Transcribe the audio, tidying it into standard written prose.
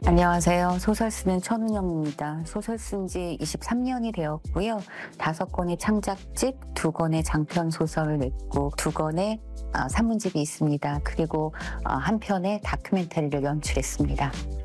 안녕하세요. 소설 쓰는 천운영입니다. 소설 쓴 지 23년이 되었고요. 5권의 창작집, 2권의 장편 소설을 냈고 2권의 산문집이 있습니다. 그리고 한 편의 다큐멘터리를 연출했습니다.